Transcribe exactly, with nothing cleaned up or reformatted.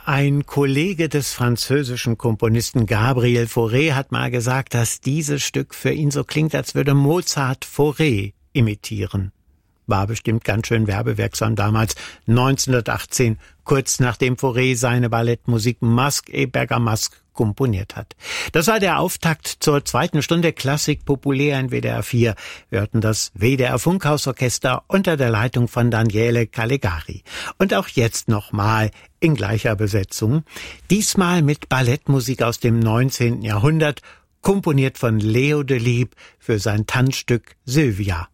Ein Kollege des französischen Komponisten Gabriel Fauré hat mal gesagt, dass dieses Stück für ihn so klingt, als würde Mozart Fauré imitieren. War bestimmt ganz schön werbewirksam damals, neunzehnhundertachtzehn, kurz nachdem Fauré seine Ballettmusik Masque et Bergamasque komponiert hat. Das war der Auftakt zur zweiten Stunde Klassik populär in W D R vier. Wir hörten das W D R Funkhausorchester unter der Leitung von Daniele Calegari. Und auch jetzt nochmal in gleicher Besetzung. Diesmal mit Ballettmusik aus dem neunzehnten Jahrhundert, komponiert von Leo Delibes für sein Tanzstück Sylvia.